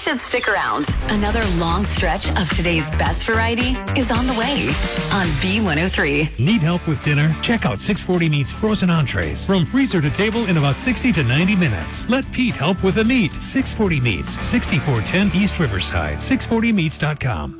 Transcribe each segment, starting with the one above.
should stick around. Another long stretch of today's best variety is on the way on B103. Need help with dinner? Check out 640 Meats frozen entrees. From freezer to table in about 60 to 90 minutes. Let Pete help with the meat. 640 Meats, 6410 East Riverside, 640meats.com.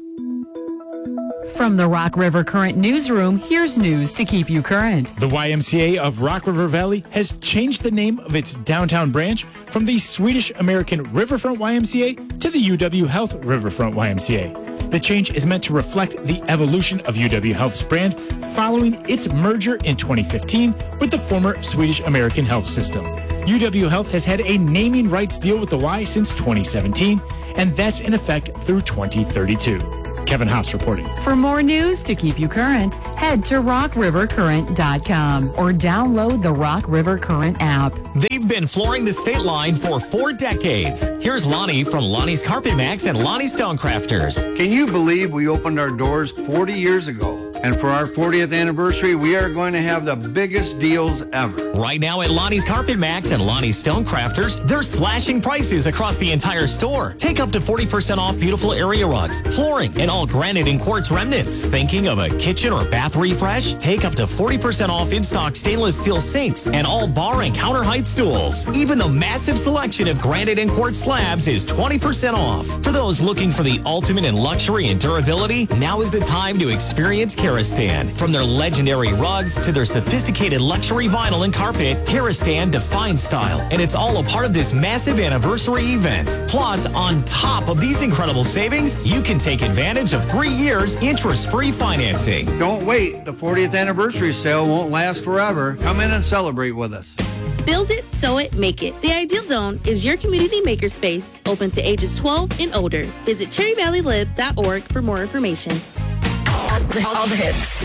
From the Rock River Current Newsroom, here's news to keep you current. The YMCA of Rock River Valley has changed the name of its downtown branch from the Swedish-American Riverfront YMCA to the UW Health Riverfront YMCA. The change is meant to reflect the evolution of UW Health's brand following its merger in 2015 with the former Swedish-American Health System. UW Health has had a naming rights deal with the Y since 2017, and that's in effect through 2032. Kevin Haas reporting. For more news to keep you current, head to rockrivercurrent.com or download the Rock River Current app. They've been flooring the state line for 4 decades. Here's Lonnie from Lonnie's Carpet Max and Lonnie's Stonecrafters. Can you believe we opened our doors 40 years ago? And for our 40th anniversary, we are going to have the biggest deals ever. Right now at Lonnie's Carpet Max and Lonnie's Stonecrafters, they're slashing prices across the entire store. Take up to 40% off beautiful area rugs, flooring, and all granite and quartz remnants. Thinking of a kitchen or bath refresh? Take up to 40% off in-stock stainless steel sinks and all bar and counter height stools. Even the massive selection of granite and quartz slabs is 20% off. For those looking for the ultimate in luxury and durability, now is the time to experience Karastan. From their legendary rugs to their sophisticated luxury vinyl and carpet, Karastan defines style, and it's all a part of this massive anniversary event. Plus, on top of these incredible savings, you can take advantage of 3 years interest-free financing. Don't wait. The 40th anniversary sale won't last forever. Come in and celebrate with us. Build it, sew it, make it. The Ideal Zone is your community makerspace, open to ages 12 and older. Visit cherryvalleylib.org for more information. All the hits.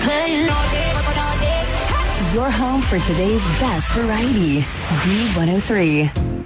Your home for today's best variety. B103.